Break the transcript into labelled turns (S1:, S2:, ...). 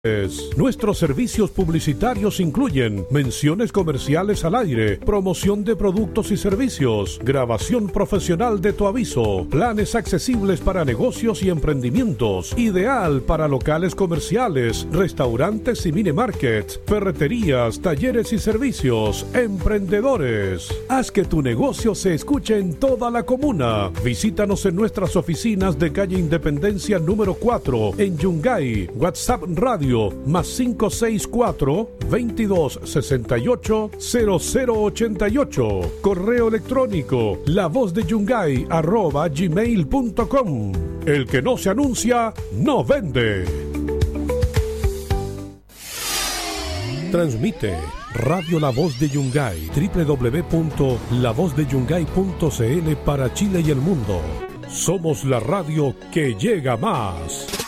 S1: Nuestros servicios publicitarios incluyen menciones comerciales al aire, promoción de productos y servicios, grabación profesional de tu aviso, planes accesibles para negocios y emprendimientos, ideal para locales comerciales, restaurantes y mini markets, ferreterías, talleres y servicios, emprendedores. Haz que tu negocio se escuche en toda la comuna. Visítanos en nuestras oficinas de calle Independencia número 4 en Yungay. WhatsApp Radio más 564-2268-0088. Correo electrónico lavozdeYungay@gmail.com. El que no se anuncia, no vende. Transmite Radio La Voz de Yungay, www.lavozdeYungay.cl para Chile y el mundo. Somos la radio que llega más.